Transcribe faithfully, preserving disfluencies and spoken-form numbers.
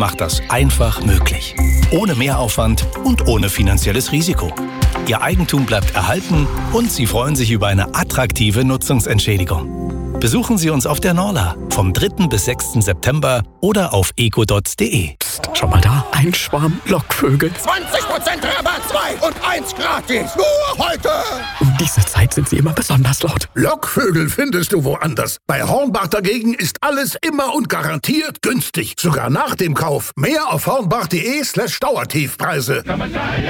macht das einfach möglich. Ohne Mehraufwand und ohne finanzielles Risiko. Ihr Eigentum bleibt erhalten und Sie freuen sich über eine attraktive Nutzungsentschädigung. Besuchen Sie uns auf der Norla vom dritten bis sechsten September oder auf ecodots punkt de. Psst, schon mal da, ein Schwarm Lockvögel. zwanzig Prozent Rabatt, zwei und eins gratis. Nur heute. Um diese Zeit sind sie immer besonders laut. Lockvögel findest du woanders. Bei Hornbach dagegen ist alles immer und garantiert günstig. Sogar nach dem Kauf. Mehr auf hornbach punkt de slash Dauertiefpreise.